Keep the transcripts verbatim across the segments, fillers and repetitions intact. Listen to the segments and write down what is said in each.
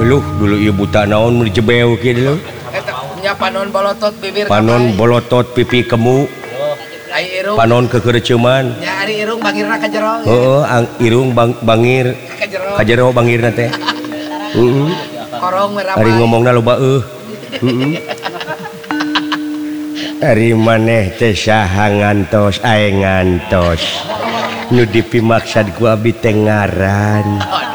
Luh dulu ieu buta naon mun dijebeu kieu dulu. Eta nya panon bolotot bibir Panon bolotot pipi kemu. Ai irung. Panon kekereuceuman. Nya ari irung bangirna ka jero. Heeh, ang irung bang, bangir Ka jero. ka jero bangirna teh. Heeh. Korong we ramai. Ari ngomongna loba eueuh. Heeh. Ari maneh teh saha ngantos ae ngantos. Nu dipimaksad ku abdi teh ngaran.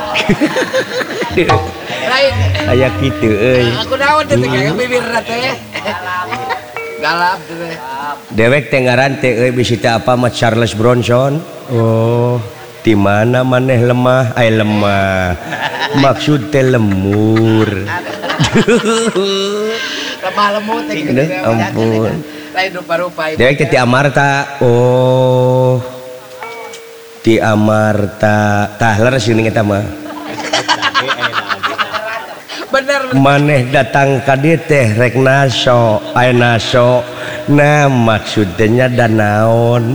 Lain. Aya kitu euy. Aku naon teh kayak bibirna teh. Galap teh. Dewek teh ngaran teh euy bisi teh apa mah Charles Bronson. Oh, di mana maneh lemah? Ai lemah. Maksud teh lemur. Lemah lemut teh gitu. Ampun. Lain rupa-rupa. Dewek teh ti Amarta. Oh. Ti Amarta. Tah leres geuning eta mah. Bener. Maneh datang ka dieu teh rek naso, aya naso. Nah, maksudnya da naon.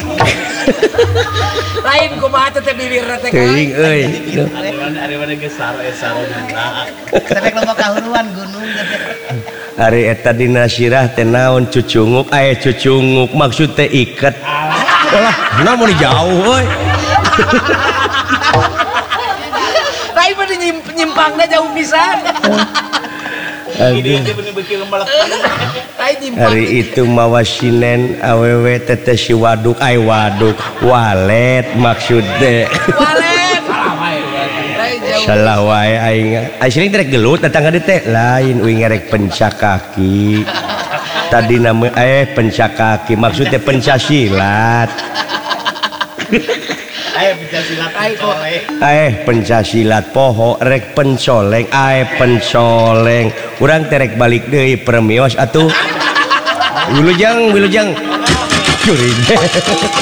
Lain kumaha teh bibirna teh. Teuing euy. Ari mana geus saro saro nah. Sampai loba kahuruan gunung Ari eta dina sirah teh naon cucunguk, aya cucunguk maksud teh iket. Lah, nah mau dijauh euy. Lain mah nyimpangna jauh pisan. Ini aja bener-bener melek. Lain nyimpang. Hari itu mawa sinen awewe teteh si waduk ay waduk walet maksud teh. Walet. Lain jauh. Salah wae aing. Ai sering rek gelut datang ka dieu teh lain uing ngerek pencak kaki. Tadi nama eh pencak kaki maksud teh pencasilat. Ayo pencasilat coleng. Eh pencasilat poho rek pencoleng ae pencoleng urang terek balik deui permios atuh wilujeng wilujeng curi